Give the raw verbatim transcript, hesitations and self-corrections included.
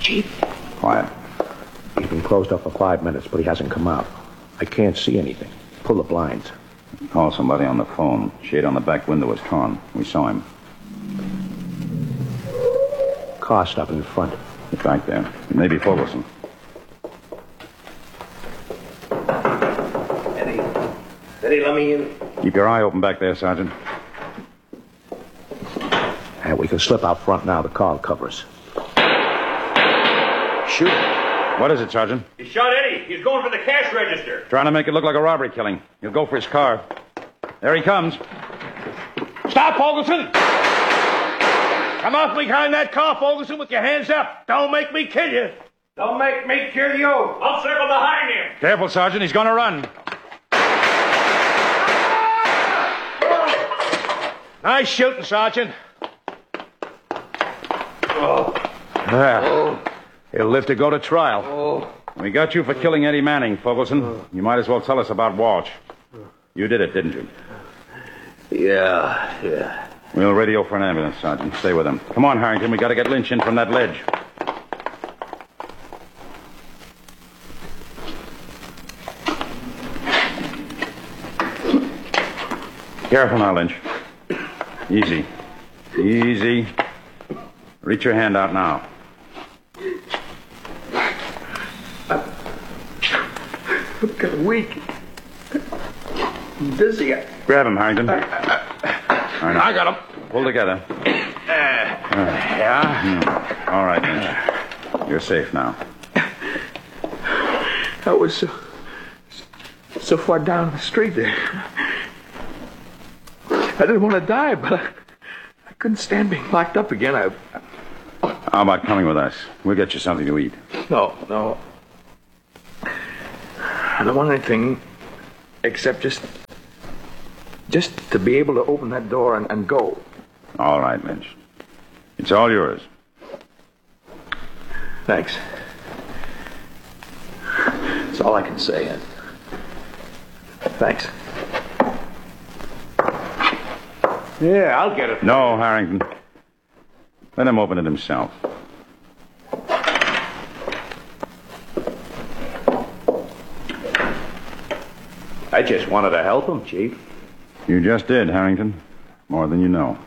Chief? Quiet. He's been closed up for five minutes, but he hasn't come out. I can't see anything. Pull the blinds. Call somebody on the phone. Shade on the back window was torn. We saw him. Car stopping in front. Get back there. Maybe Fogelson. Eddie. Eddie, let me in. Keep your eye open back there, Sergeant. And we can slip out front now. The car will cover us. Shoot him. What is it, Sergeant? He shot Eddie. He's going for the cash register. Trying to make it look like a robbery killing. He'll go for his car. There he comes. Stop, Fogelson! Come off behind that car, Fogelson, with your hands up. Don't make me kill you. Don't make me kill you. I'll circle behind him. Careful, Sergeant. He's going to run. Nice shooting, Sergeant. Oh. There. Oh. He'll live to go to trial. Oh. We got you for killing Eddie Manning, Fogelson. You might as well tell us about Walsh. You did it, didn't you? Yeah, yeah. We'll radio for an ambulance, Sergeant. Stay with him. Come on, Harrington. We got to get Lynch in from that ledge. Careful now, Lynch. Easy. Easy. Reach your hand out now. I'm kind of weak. I'm dizzy. Grab him, Harrington. All right. I got him. Pull together. Uh, yeah? Hmm. All right, Lynch. You're safe now. I was so, so far down the street there. I didn't want to die, but I, I couldn't stand being locked up again. I, I... How about coming with us? We'll get you something to eat. No, no. I don't want anything except just... just to be able to open that door and, and go. All right, Lynch. It's all yours. Thanks. That's all I can say. Ed. Thanks. Yeah, I'll get it. No, Harrington. Let him open it himself. I just wanted to help him, Chief. You just did, Harrington. More than you know.